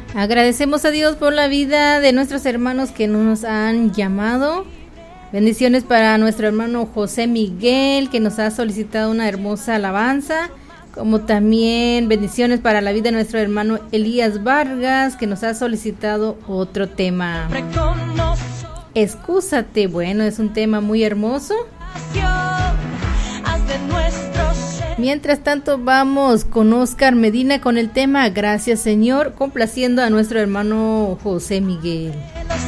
Agradecemos a Dios por la vida de nuestros hermanos que nos han llamado. Bendiciones para nuestro hermano José Miguel, que nos ha solicitado una hermosa alabanza. Como también bendiciones para la vida de nuestro hermano Elías Vargas, que nos ha solicitado otro tema. Excúsate, bueno, es un tema muy hermoso. Mientras tanto, vamos con Oscar Medina con el tema Gracias Señor, complaciendo a nuestro hermano José Miguel.